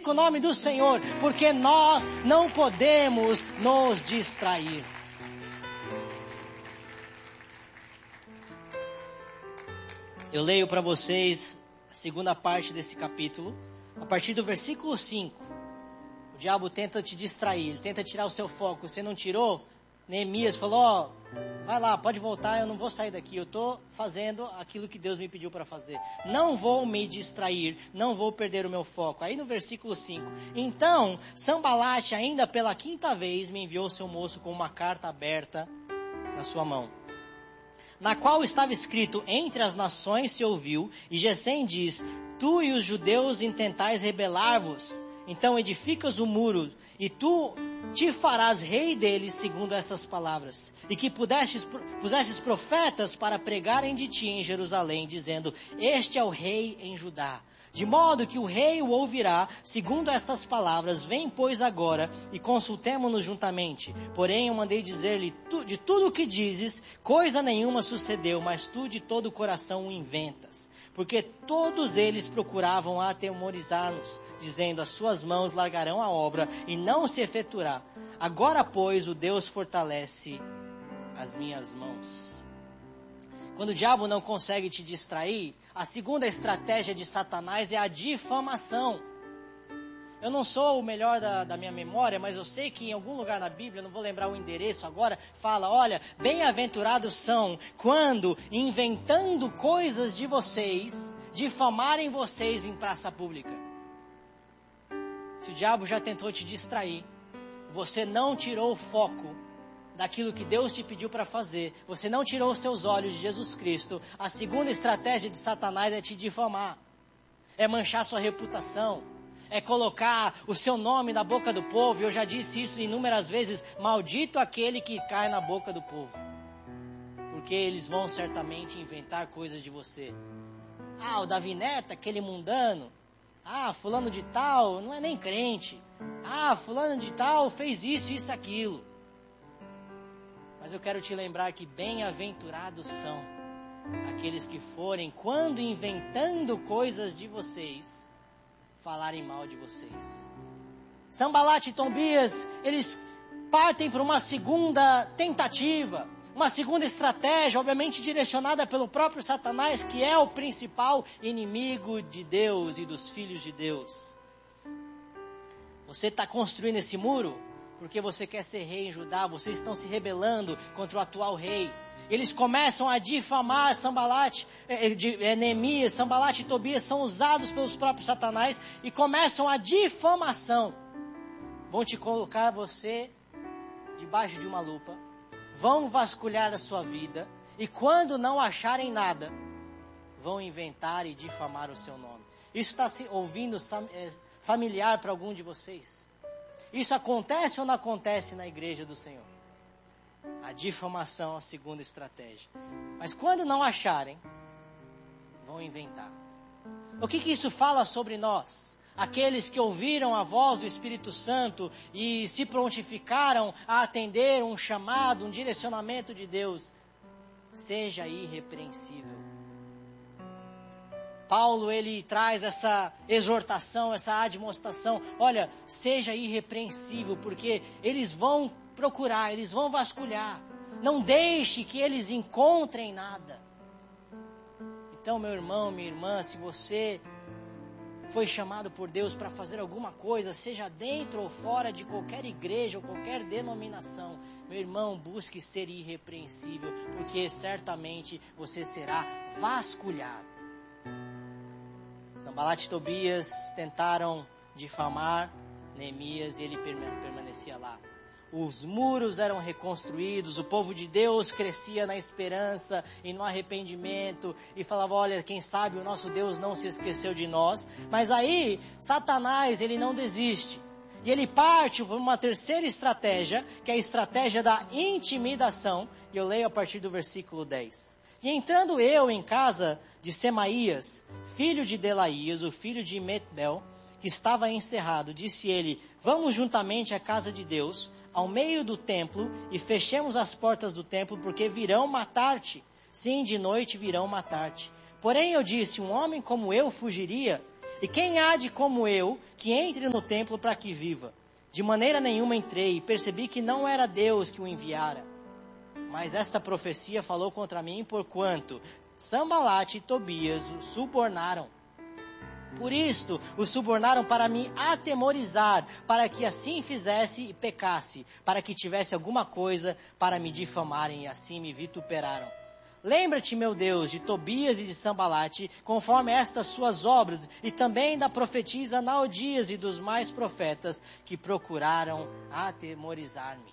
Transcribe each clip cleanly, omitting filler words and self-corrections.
glorifica o nome do Senhor, porque nós não podemos nos distrair. Eu leio para vocês a segunda parte desse capítulo, a partir do versículo 5. O diabo tenta te distrair, ele tenta tirar o seu foco. Você não tirou? Neemias falou, vai lá, pode voltar, eu não vou sair daqui, eu estou fazendo aquilo que Deus me pediu para fazer. Não vou me distrair, não vou perder o meu foco. Aí no versículo 5, então Sambalate ainda pela 5ª vez me enviou seu moço com uma carta aberta na sua mão, na qual estava escrito: entre as nações se ouviu, e Gesem diz: tu e os judeus intentais rebelar-vos, então edificas o muro, e tu te farás rei deles, segundo essas palavras, e que pusesses profetas para pregarem de ti em Jerusalém, dizendo: este é o rei em Judá. De modo que o rei o ouvirá, segundo estas palavras. Vem, pois, agora, e consultemo-nos juntamente. Porém, eu mandei dizer-lhe, de tudo o que dizes, coisa nenhuma sucedeu, mas tu de todo o coração o inventas. Porque todos eles procuravam atemorizar-nos, dizendo: as suas mãos largarão a obra, e não se efetuará. Agora, pois, o Deus fortalece as minhas mãos. Quando o diabo não consegue te distrair, a segunda estratégia de Satanás é a difamação. Eu não sou o melhor da minha memória, mas eu sei que em algum lugar na Bíblia, não vou lembrar o endereço agora, fala: olha, bem-aventurados são quando, inventando coisas de vocês, difamarem vocês em praça pública. Se o diabo já tentou te distrair, você não tirou o foco daquilo que Deus te pediu para fazer, você não tirou os teus olhos de Jesus Cristo, a segunda estratégia de Satanás é te difamar, é manchar sua reputação, é colocar o seu nome na boca do povo. Eu já disse isso inúmeras vezes: maldito aquele que cai na boca do povo, porque eles vão certamente inventar coisas de você. Ah, o Davi Neto, aquele mundano. Ah, fulano de tal não é nem crente. Ah, fulano de tal fez isso, isso, aquilo. Mas eu quero te lembrar que bem-aventurados são aqueles que forem, quando inventando coisas de vocês, falarem mal de vocês. Sambalate e Tobias, eles partem para uma segunda tentativa, uma segunda estratégia, obviamente direcionada pelo próprio Satanás, que é o principal inimigo de Deus e dos filhos de Deus. Você está construindo esse muro porque você quer ser rei em Judá. Vocês estão se rebelando contra o atual rei. Eles começam a difamar Neemias, Sambalate e Tobias são usados pelos próprios Satanás e começam a difamação. Vão te colocar você debaixo de uma lupa, vão vasculhar a sua vida, e quando não acharem nada, vão inventar e difamar o seu nome. Isso está se ouvindo familiar para algum de vocês? Isso acontece ou não acontece na igreja do Senhor? A difamação é a segunda estratégia. Mas quando não acharem, vão inventar. O que isso fala sobre nós? Aqueles que ouviram a voz do Espírito Santo e se prontificaram a atender um chamado, um direcionamento de Deus. Seja irrepreensível. Paulo, ele traz essa exortação, essa admoestação. Olha, seja irrepreensível, porque eles vão procurar, eles vão vasculhar. Não deixe que eles encontrem nada. Então, meu irmão, minha irmã, se você foi chamado por Deus para fazer alguma coisa, seja dentro ou fora de qualquer igreja ou qualquer denominação, meu irmão, busque ser irrepreensível, porque certamente você será vasculhado. Sambalate e Tobias tentaram difamar Neemias e ele permanecia lá. Os muros eram reconstruídos, o povo de Deus crescia na esperança e no arrependimento e falava: olha, quem sabe o nosso Deus não se esqueceu de nós. Mas aí, Satanás, ele não desiste. E ele parte por uma terceira estratégia, que é a estratégia da intimidação. E eu leio a partir do versículo 10. E entrando eu em casa de Semaías, filho de Delaías, o filho de Metbel, que estava encerrado, disse ele: vamos juntamente à casa de Deus, ao meio do templo, e fechemos as portas do templo, porque virão matar-te. Sim, de noite virão matar-te. Porém eu disse: um homem como eu fugiria? E quem há de como eu, que entre no templo para que viva? De maneira nenhuma entrei, e percebi que não era Deus que o enviara. Mas esta profecia falou contra mim, porquanto Sambalate e Tobias o subornaram. Por isto, o subornaram para me atemorizar, para que assim fizesse e pecasse, para que tivesse alguma coisa para me difamarem, e assim me vituperaram. Lembra-te, meu Deus, de Tobias e de Sambalate, conforme estas suas obras, e também da profetisa Naodias e dos mais profetas, que procuraram atemorizar-me.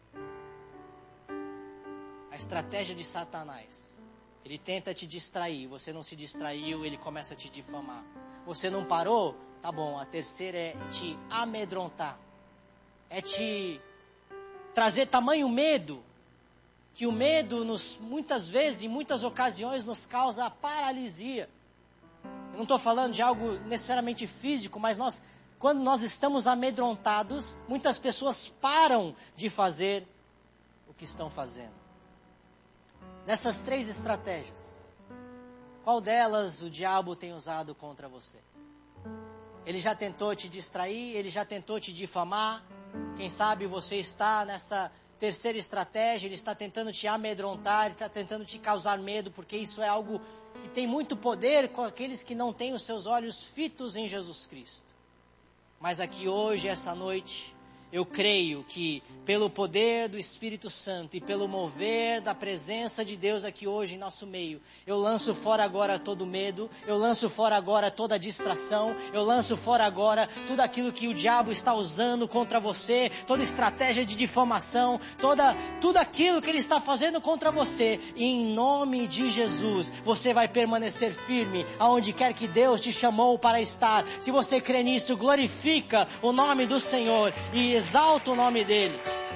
A estratégia de Satanás. Ele tenta te distrair, você não se distraiu, ele começa a te difamar. Você não parou? Tá bom, a terceira é te amedrontar. É te trazer tamanho medo, que o medo muitas vezes, em muitas ocasiões, nos causa a paralisia. Eu não estou falando de algo necessariamente físico, mas quando nós estamos amedrontados, muitas pessoas param de fazer o que estão fazendo. Dessas 3 estratégias, qual delas o diabo tem usado contra você? Ele já tentou te distrair, ele já tentou te difamar. Quem sabe você está nessa terceira estratégia, ele está tentando te amedrontar, ele está tentando te causar medo, porque isso é algo que tem muito poder com aqueles que não têm os seus olhos fitos em Jesus Cristo. Mas aqui hoje, essa noite, eu creio que pelo poder do Espírito Santo e pelo mover da presença de Deus aqui hoje em nosso meio, eu lanço fora agora todo medo, eu lanço fora agora toda distração, eu lanço fora agora tudo aquilo que o diabo está usando contra você, toda estratégia de difamação, tudo aquilo que ele está fazendo contra você. E em nome de Jesus, você vai permanecer firme aonde quer que Deus te chamou para estar. Se você crê nisso, glorifica o nome do Senhor e exalta o nome dele.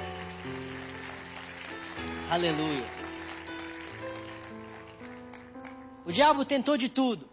Aleluia. O diabo tentou de tudo.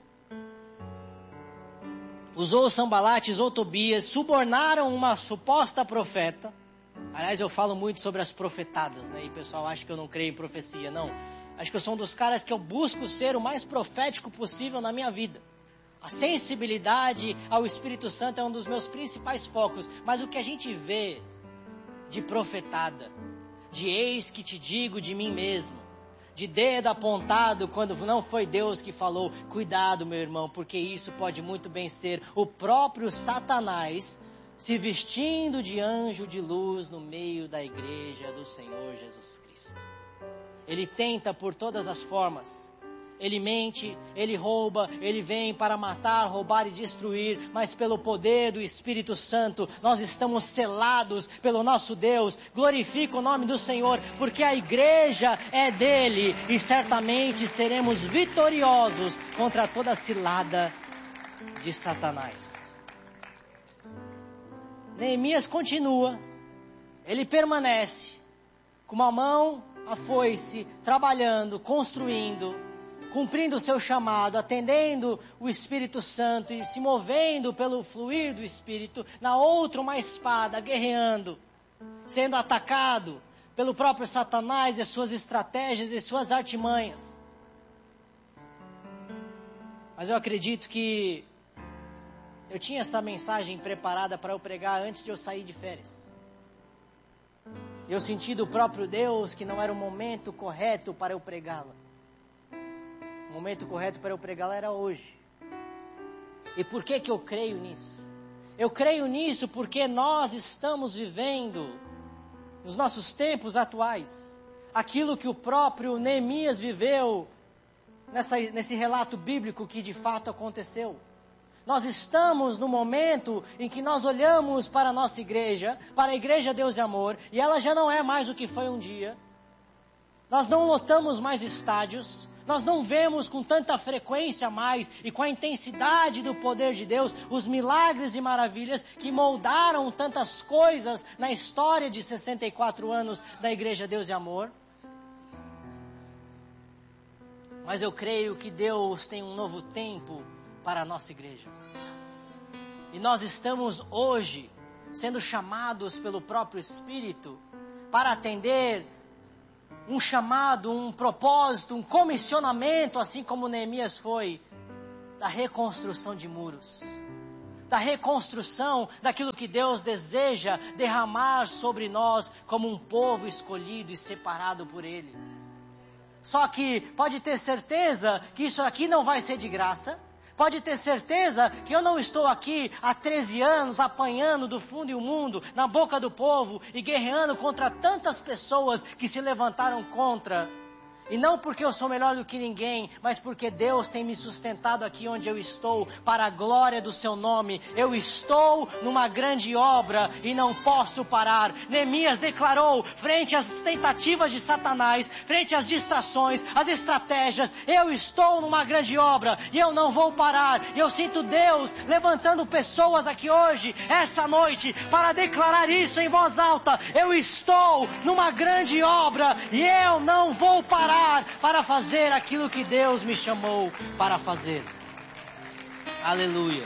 Usou Sambalate, usou Tobias, subornaram uma suposta profeta. Aliás, eu falo muito sobre as profetadas, né? E o pessoal acha que eu não creio em profecia. Não. Acho que eu sou um dos caras que eu busco ser o mais profético possível na minha vida. A sensibilidade ao Espírito Santo é um dos meus principais focos. Mas o que a gente vê de profetada, de eis que te digo de mim mesmo, de dedo apontado quando não foi Deus que falou, cuidado, meu irmão, porque isso pode muito bem ser o próprio Satanás se vestindo de anjo de luz no meio da igreja do Senhor Jesus Cristo. Ele tenta por todas as formas. Ele mente, ele rouba, ele vem para matar, roubar e destruir, mas pelo poder do Espírito Santo, nós estamos selados pelo nosso Deus. Glorifica o nome do Senhor, porque a igreja é dele e certamente seremos vitoriosos contra toda a cilada de Satanás. Neemias continua, ele permanece com uma mão a foice, trabalhando, construindo, cumprindo o seu chamado, atendendo o Espírito Santo e se movendo pelo fluir do Espírito, na outra uma espada, guerreando, sendo atacado pelo próprio Satanás e suas estratégias e suas artimanhas. Mas eu acredito que eu tinha essa mensagem preparada para eu pregar antes de eu sair de férias. Eu senti do próprio Deus que não era o momento correto para eu pregá-la. O momento correto para eu pregá-la era hoje. E por que eu creio nisso? Eu creio nisso porque nós estamos vivendo, nos nossos tempos atuais, aquilo que o próprio Neemias viveu nesse relato bíblico que de fato aconteceu. Nós estamos no momento em que nós olhamos para a nossa igreja, para a Igreja Deus e Amor, e ela já não é mais o que foi um dia. Nós não lotamos mais estádios, nós não vemos com tanta frequência mais e com a intensidade do poder de Deus os milagres e maravilhas que moldaram tantas coisas na história de 64 anos da Igreja Deus e Amor. Mas eu creio que Deus tem um novo tempo para a nossa igreja. E nós estamos hoje sendo chamados pelo próprio Espírito para atender um chamado, um propósito, um comissionamento, assim como Neemias foi, da reconstrução de muros. da reconstrução, daquilo que Deus deseja derramar sobre nós como um povo escolhido e separado por Ele. Só que pode ter certeza que isso aqui não vai ser de graça. Pode ter certeza que eu não estou aqui há 13 anos apanhando do fundo e o mundo, na boca do povo e guerreando contra tantas pessoas que se levantaram contra. E não porque eu sou melhor do que ninguém, mas porque Deus tem me sustentado aqui onde eu estou, para a glória do seu nome. Eu estou numa grande obra e não posso parar. Neemias declarou, frente às tentativas de Satanás, frente às distrações, às estratégias, eu estou numa grande obra e eu não vou parar. E eu sinto Deus levantando pessoas aqui hoje, essa noite, para declarar isso em voz alta. Eu estou numa grande obra e eu não vou parar para fazer aquilo que Deus me chamou para fazer. Aleluia.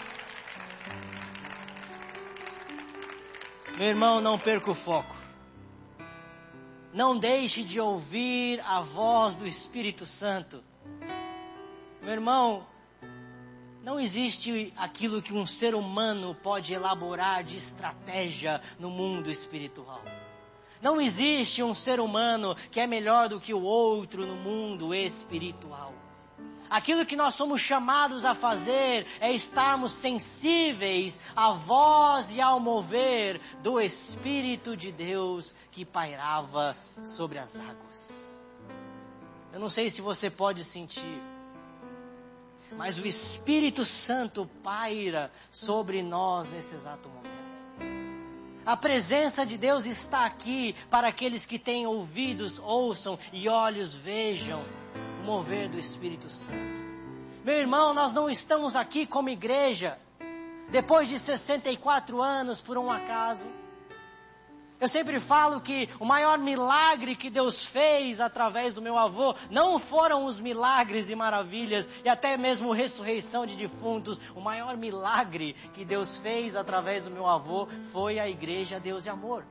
Meu irmão, não perca o foco. Não deixe de ouvir a voz do Espírito Santo. Meu irmão, não existe aquilo que um ser humano pode elaborar de estratégia no mundo espiritual. Não existe um ser humano que é melhor do que o outro no mundo espiritual. Aquilo que nós somos chamados a fazer é estarmos sensíveis à voz e ao mover do Espírito de Deus que pairava sobre as águas. Eu não sei se você pode sentir, mas o Espírito Santo paira sobre nós nesse exato momento. A presença de Deus está aqui para aqueles que têm ouvidos, ouçam, e olhos, vejam o mover do Espírito Santo. Meu irmão, nós não estamos aqui como igreja, depois de 64 anos, por um acaso. Eu sempre falo que o maior milagre que Deus fez através do meu avô não foram os milagres e maravilhas e até mesmo ressurreição de defuntos. O maior milagre que Deus fez através do meu avô foi a igreja Deus e Amor.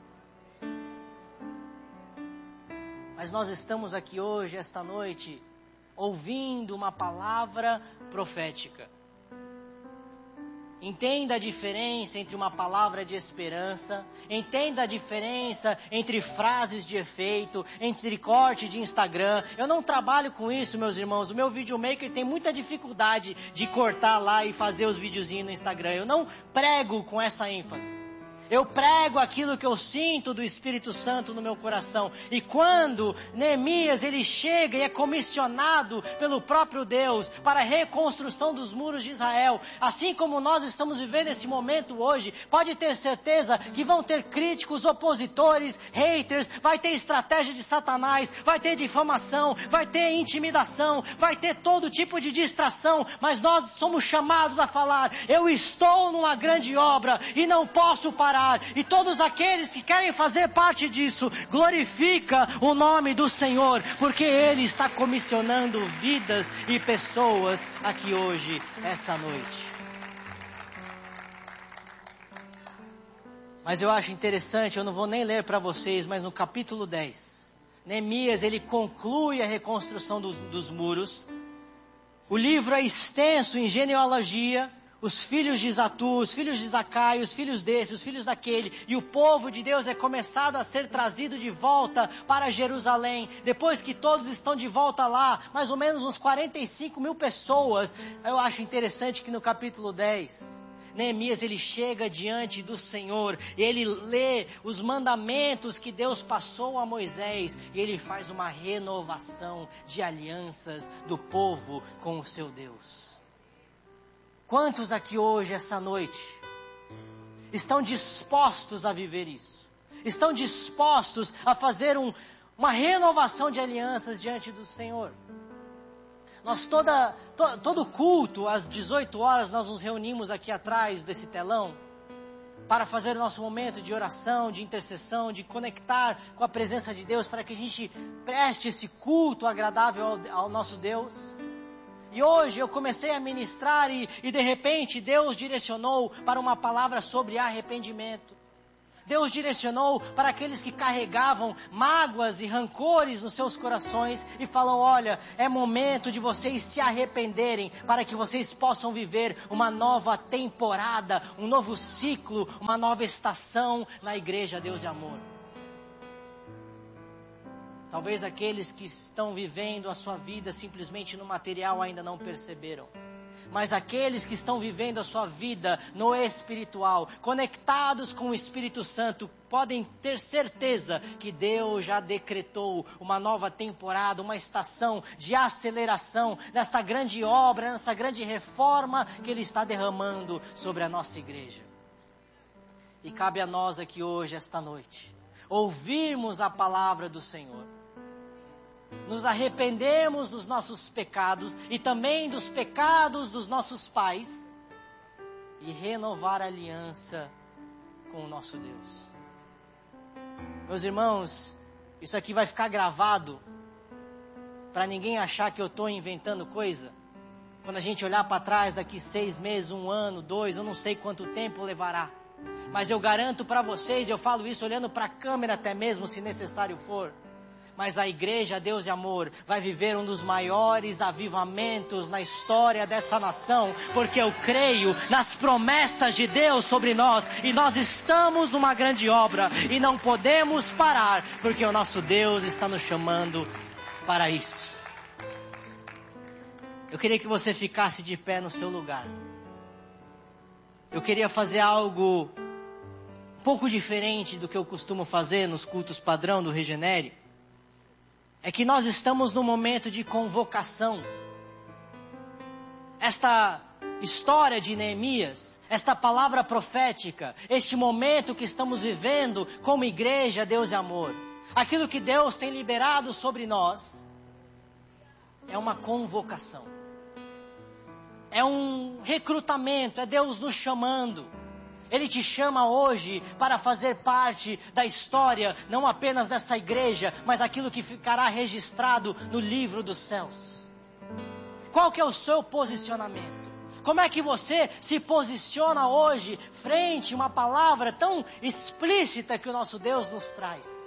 Mas nós estamos aqui hoje, esta noite, ouvindo uma palavra profética. Entenda a diferença entre uma palavra de esperança, entenda a diferença entre frases de efeito, entre corte de Instagram. Eu não trabalho com isso, meus irmãos. O meu videomaker tem muita dificuldade de cortar lá e fazer os videozinhos no Instagram. Eu não prego com essa ênfase. Eu prego aquilo que eu sinto do Espírito Santo no meu coração. E quando Neemias ele chega e é comissionado pelo próprio Deus para a reconstrução dos muros de Israel, assim como nós estamos vivendo esse momento hoje, pode ter certeza que vão ter críticos, opositores, haters, vai ter estratégia de Satanás, vai ter difamação, vai ter intimidação, vai ter todo tipo de distração, mas nós somos chamados a falar, eu estou numa grande obra e não posso parar. E todos aqueles que querem fazer parte disso, glorifica o nome do Senhor, porque Ele está comissionando vidas e pessoas aqui hoje, essa noite. Mas eu acho interessante, eu não vou nem ler para vocês, mas no capítulo 10, Neemias ele conclui a reconstrução dos muros. O livro é extenso em genealogia. Os filhos de Zatu, os filhos de Zacai, os filhos desse, os filhos daquele. E o povo de Deus é começado a ser trazido de volta para Jerusalém. Depois que todos estão de volta lá, mais ou menos uns 45 mil pessoas. Eu acho interessante que no capítulo 10, Neemias ele chega diante do Senhor. E ele lê os mandamentos que Deus passou a Moisés. E ele faz uma renovação de alianças do povo com o seu Deus. Quantos aqui hoje, essa noite, estão dispostos a viver isso? Estão dispostos a fazer uma renovação de alianças diante do Senhor? Nós todo culto, às 18 horas, nós nos reunimos aqui atrás desse telão para fazer o nosso momento de oração, de intercessão, de conectar com a presença de Deus, para que a gente preste esse culto agradável ao nosso Deus. E hoje eu comecei a ministrar e de repente Deus direcionou para uma palavra sobre arrependimento. Deus direcionou para aqueles que carregavam mágoas e rancores nos seus corações e falou: olha, é momento de vocês se arrependerem para que vocês possam viver uma nova temporada, um novo ciclo, uma nova estação na igreja Deus de Amor. Talvez aqueles que estão vivendo a sua vida simplesmente no material ainda não perceberam. Mas aqueles que estão vivendo a sua vida no espiritual, conectados com o Espírito Santo, podem ter certeza que Deus já decretou uma nova temporada, uma estação de aceleração nesta grande obra, nessa grande reforma que Ele está derramando sobre a nossa igreja. E cabe a nós aqui hoje, esta noite, ouvirmos a palavra do Senhor. Nos arrependemos dos nossos pecados e também dos pecados dos nossos pais e renovar a aliança com o nosso Deus. Meus irmãos, isso aqui vai ficar gravado para ninguém achar que eu estou inventando coisa. Quando a gente olhar para trás daqui 6 meses, 1 ano, 2, eu não sei quanto tempo levará. Mas eu garanto para vocês, eu falo isso olhando para a câmera até mesmo, se necessário for. Mas a igreja Deus de Amor vai viver um dos maiores avivamentos na história dessa nação, porque eu creio nas promessas de Deus sobre nós, e nós estamos numa grande obra, e não podemos parar, porque o nosso Deus está nos chamando para isso. Eu queria que você ficasse de pé no seu lugar. Eu queria fazer algo um pouco diferente do que eu costumo fazer nos cultos padrão do Regenere. É que nós estamos num momento de convocação. Esta história de Neemias, esta palavra profética, este momento que estamos vivendo como igreja Deus e Amor, aquilo que Deus tem liberado sobre nós, é uma convocação. É um recrutamento, é Deus nos chamando. Ele te chama hoje para fazer parte da história, não apenas dessa igreja, mas aquilo que ficará registrado no livro dos céus. Qual que é o seu posicionamento? Como é que você se posiciona hoje frente a uma palavra tão explícita que o nosso Deus nos traz?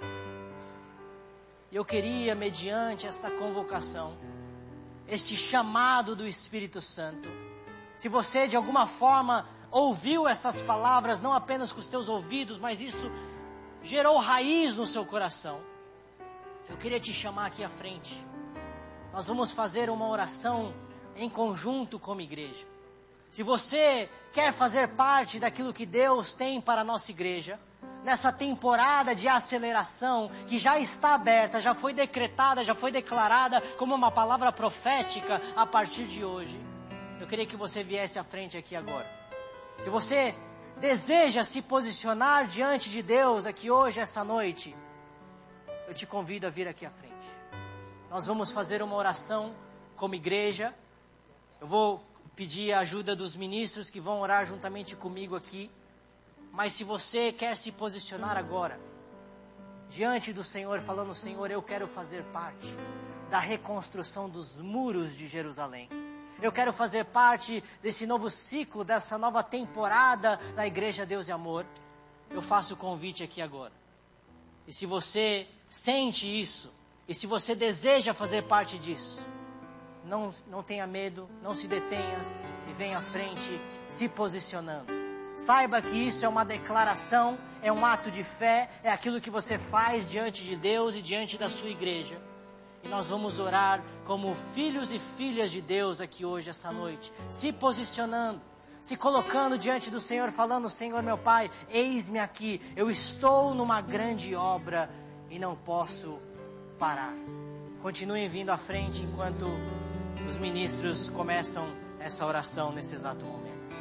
Eu queria, mediante esta convocação, este chamado do Espírito Santo, se você de alguma forma ouviu essas palavras, não apenas com os teus ouvidos, mas isso gerou raiz no seu coração, eu queria te chamar aqui à frente. Nós vamos fazer uma oração em conjunto como igreja. Se você quer fazer parte daquilo que Deus tem para a nossa igreja, nessa temporada de aceleração que já está aberta, já foi decretada, já foi declarada como uma palavra profética a partir de hoje, eu queria que você viesse à frente aqui agora. Se você deseja se posicionar diante de Deus aqui hoje, essa noite, eu te convido a vir aqui à frente. Nós vamos fazer uma oração como igreja. Eu vou pedir a ajuda dos ministros que vão orar juntamente comigo aqui. Mas se você quer se posicionar agora, diante do Senhor, falando: Senhor, eu quero fazer parte da reconstrução dos muros de Jerusalém. Eu quero fazer parte desse novo ciclo, dessa nova temporada da Igreja Deus e Amor. Eu faço o convite aqui agora. E se você sente isso, e se você deseja fazer parte disso, não tenha medo, não se detenha e venha à frente se posicionando. Saiba que isso é uma declaração, é um ato de fé, é aquilo que você faz diante de Deus e diante da sua igreja. E nós vamos orar como filhos e filhas de Deus aqui hoje, essa noite. Se posicionando, se colocando diante do Senhor, falando: Senhor meu Pai, eis-me aqui. Eu estou numa grande obra e não posso parar. Continuem vindo à frente enquanto os ministros começam essa oração nesse exato momento.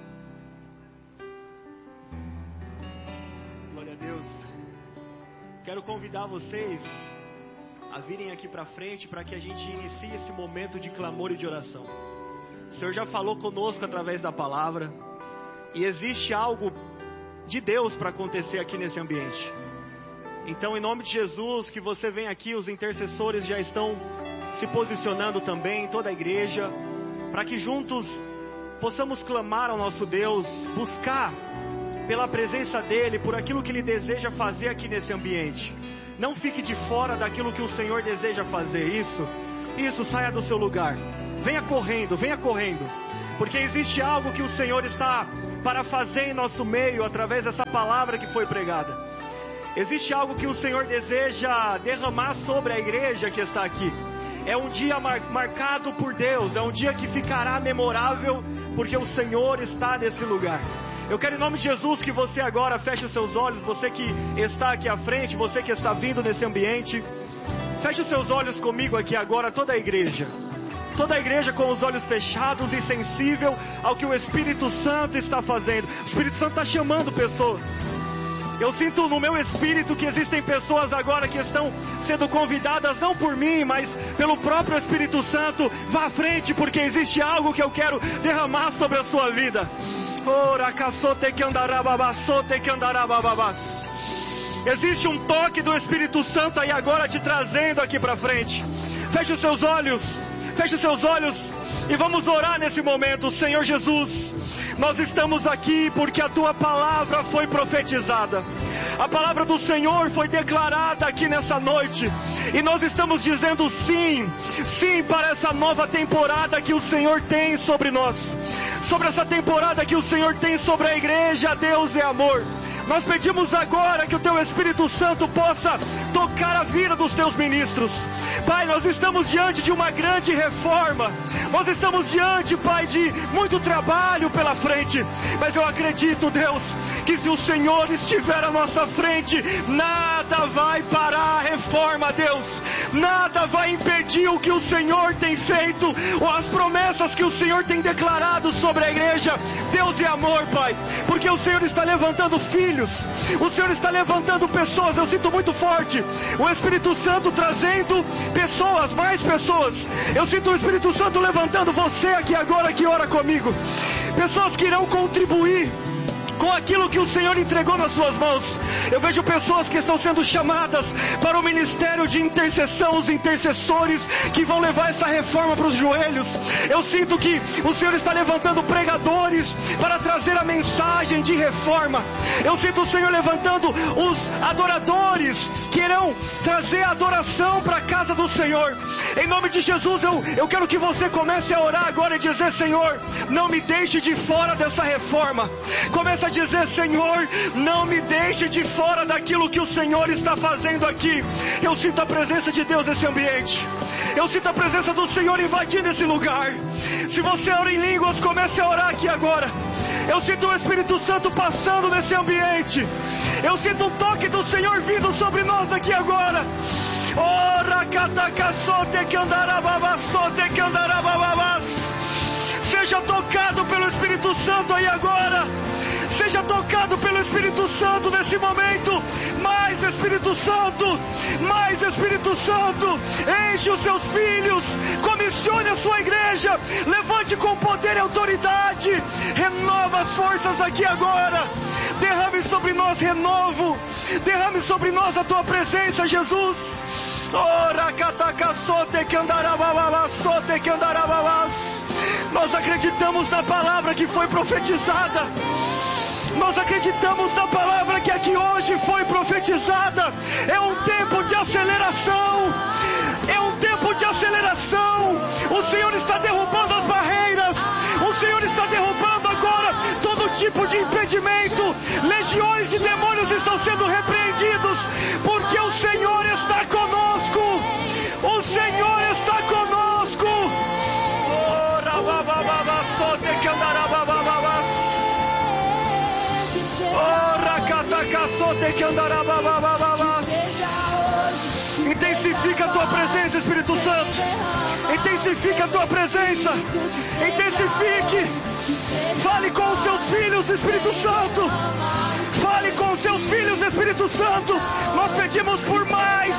Glória a Deus. Quero convidar vocês a virem aqui para frente para que a gente inicie esse momento de clamor e de oração. O Senhor já falou conosco através da palavra e existe algo de Deus para acontecer aqui nesse ambiente. Então, em nome de Jesus, que você venha aqui, os intercessores já estão se posicionando também, toda a igreja, para que juntos possamos clamar ao nosso Deus, buscar pela presença dEle, por aquilo que Ele deseja fazer aqui nesse ambiente. Não fique de fora daquilo que o Senhor deseja fazer. Isso, saia do seu lugar. Venha correndo, porque existe algo que o Senhor está para fazer em nosso meio, através dessa palavra que foi pregada. Existe algo que o Senhor deseja derramar sobre a igreja que está aqui. É um dia marcado por Deus, é um dia que ficará memorável, porque o Senhor está nesse lugar. Eu quero em nome de Jesus que você agora feche os seus olhos, você que está aqui à frente, você que está vindo nesse ambiente. Feche os seus olhos comigo aqui agora, toda a igreja com os olhos fechados e sensível ao que o Espírito Santo está fazendo. O Espírito Santo está chamando pessoas. Eu sinto no meu espírito que existem pessoas agora que estão sendo convidadas, não por mim, mas pelo próprio Espírito Santo. Vá à frente, porque existe algo que eu quero derramar sobre a sua vida. Existe um toque do Espírito Santo aí agora te trazendo aqui para frente. Feche os seus olhos e vamos orar nesse momento. Senhor Jesus, nós estamos aqui porque a Tua palavra foi profetizada. A palavra do Senhor foi declarada aqui nessa noite. E nós estamos dizendo sim para essa nova temporada que o Senhor tem sobre nós. Sobre essa temporada que o Senhor tem sobre a igreja. Deus é amor. Nós pedimos agora que o Teu Espírito Santo possa tocar a vida dos Teus ministros. Pai, nós estamos diante de uma grande reforma. Nós estamos diante, Pai, de muito trabalho pela frente. Mas eu acredito, Deus, que se o Senhor estiver à nossa frente, nada vai parar a reforma, Deus. Nada vai impedir o que o Senhor tem feito, ou as promessas que o Senhor tem declarado sobre a igreja. Deus é amor, Pai, porque o Senhor está levantando filhos. O Senhor está levantando pessoas. Eu sinto muito forte o Espírito Santo trazendo pessoas, mais pessoas. Eu sinto o Espírito Santo levantando você aqui agora que ora comigo. Pessoas que irão contribuir com aquilo que o Senhor entregou nas suas mãos. Eu vejo pessoas que estão sendo chamadas para o ministério de intercessão, os intercessores que vão levar essa reforma para os joelhos. Eu sinto que o Senhor está levantando pregadores para trazer a mensagem de reforma. Eu sinto o Senhor levantando os adoradores que irão trazer a adoração para a casa do Senhor. Em nome de Jesus, eu quero que você comece a orar agora e dizer: Senhor, não me deixe de fora dessa reforma. Comece a dizer: Senhor, não me deixe de fora daquilo que o Senhor está fazendo aqui. Eu sinto a presença de Deus nesse ambiente. Eu sinto a presença do Senhor invadindo esse lugar. Se você ora em línguas, comece a orar aqui agora. Eu sinto o Espírito Santo passando nesse ambiente. Eu sinto o toque do Senhor vindo sobre nós aqui agora. Seja tocado pelo Espírito Santo aí agora. Seja tocado pelo Espírito Santo nesse momento. Mais Espírito Santo, mais Espírito Santo. Enche os seus filhos, comissione a sua igreja, levante com poder e autoridade. Renova as forças aqui agora. Derrame sobre nós renovo. Derrame sobre nós a Tua presença, Jesus. Nós acreditamos na palavra que foi profetizada. Nós acreditamos na palavra que aqui hoje foi profetizada. É um tempo de aceleração. É um tempo de aceleração. O Senhor está derrubando as barreiras. O Senhor está derrubando agora todo tipo de impedimento. Legiões de demônios estão sendo repreendidos, porque o Senhor está conosco. O Senhor está conosco. Intensifica a Tua presença, Espírito Santo. Intensifica a Tua presença. Intensifique. Fale com os seus filhos, Espírito Santo. Fale com os seus filhos, Espírito Santo. Nós pedimos por mais